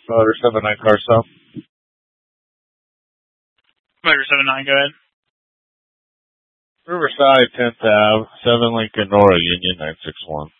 Motor 79 car south. Motor 79, go ahead. Riverside, 10th Ave, 7 Lincoln, Nora Union, 961.